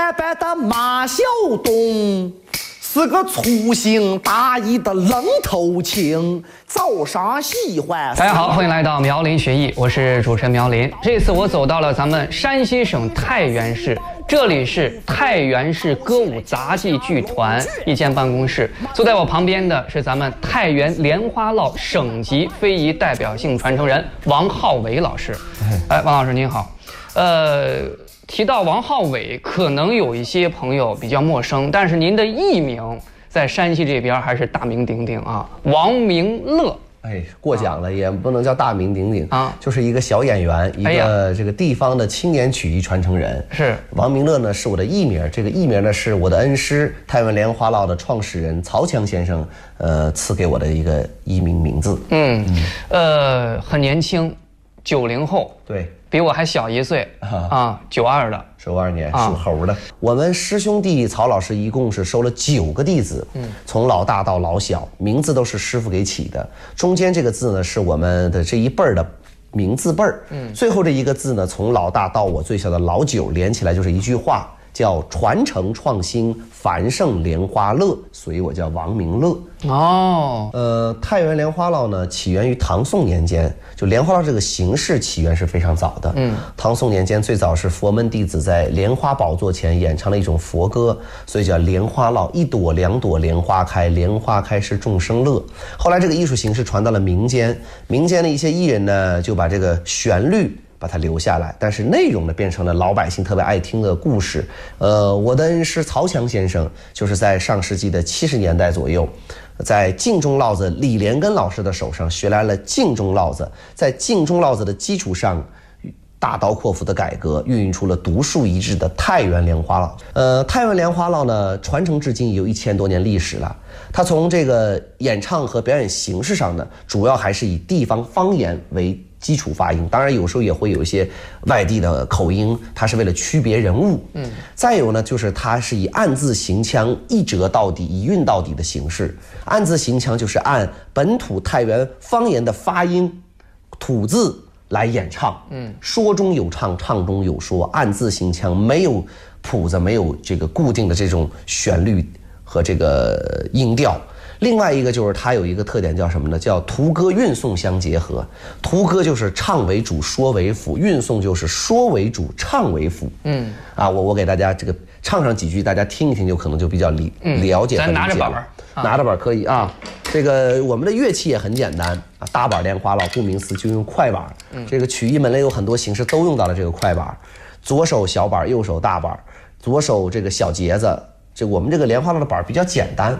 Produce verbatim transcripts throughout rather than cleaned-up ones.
板板的马小东是个粗心大意的愣头青，早上喜欢。 大家好，欢迎来到苗林学艺，我是主持人苗林。这次我走到了咱们山西省太原市，这里是太原市歌舞杂技剧团一间办公室。坐在我旁边的是咱们太原莲花落省级非遗代表性传承人王浩伟老师。哎，王老师您好。呃。提到王浩伟，可能有一些朋友比较陌生，但是您的艺名在山西这边还是大名鼎鼎啊，王明乐。 哎，过奖了，啊、也不能叫大名鼎鼎啊， 就是一个小演员，一个这个地方的青年曲艺传承人。 是王明乐呢，是我的艺名，这个艺名呢是我的恩师太原莲花落的创始人曹强先生，呃，赐给我的一个艺名名字。 嗯，呃，很年轻，九零后。 对。 比我还小一岁啊，九二的， 九二年属猴的。我们师兄弟曹老师一共是收了九个弟子，嗯，从老大到老小，名字都是师傅给起的。中间这个字呢，是我们的这一辈儿的名字辈儿，嗯，最后这一个字呢，从老大到我最小的老九连起来就是一句话，叫传承创新，繁盛莲花乐，所以我叫王明乐。 哦， 呃，太原莲花落呢，起源于唐宋年间，就莲花落这个形式起源是非常早的。嗯，唐宋年间最早是佛门弟子在莲花宝座前演唱了一种佛歌，所以叫莲花落，一朵两朵莲花开，莲花开是众生乐。后来这个艺术形式传到了民间，民间的一些艺人呢，就把这个旋律把它留下来，但是内容呢变成了老百姓特别爱听的故事。呃，我的恩师曹强先生就是在上世纪的七十年代左右，在晋中烙子李连根老师的手上学来了晋中烙子，在晋中烙子的基础上大刀阔斧的改革，孕育出了独树一帜的太原莲花落。呃，太原莲花落呢，传承至今有一千多年历史了。它从这个演唱和表演形式上呢，主要还是以地方方言为基础发音，当然有时候也会有一些外地的口音，它是为了区别人物。嗯，再有呢，就是它是以按字行腔，一折到底，一韵到底的形式。按字行腔就是按本土太原方言的发音吐字来演唱。嗯，说中有唱，唱中有说，按字行腔，没有谱子，没有这个固定的这种旋律和这个音调。另外一个就是它有一个特点叫什么呢？叫图歌韵颂相结合。图歌就是唱为主，说为辅；韵颂就是说为主，唱为辅。嗯，啊，我我给大家这个唱上几句，大家听一听，就可能就比较理、嗯、了解和理解了。咱拿着板儿，拿着板儿可以啊。这个我们的乐器也很简单啊，大板莲花落，顾名思就用快板。嗯，这个曲艺门类有很多形式都用到了这个快板，左手小板，右手大板，左手这个小节子。这我们这个莲花落的板比较简单。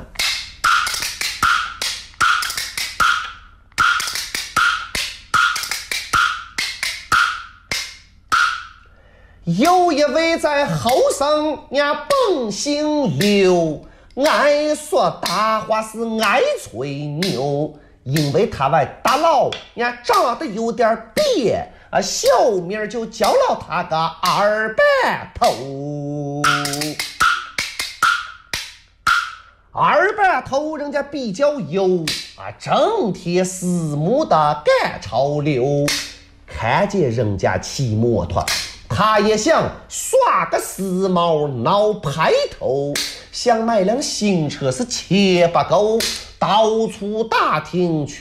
有一位在后生呀蹦姓刘，爱说大话是爱吹牛，因为他外大佬呀长得有点别啊，小名就叫了他个二板头。二板头人家比较有啊，整天私募的赶潮流，看见人家骑摩托，他也想耍个时髦闹派头，想买辆新车是钱不够，到处打听去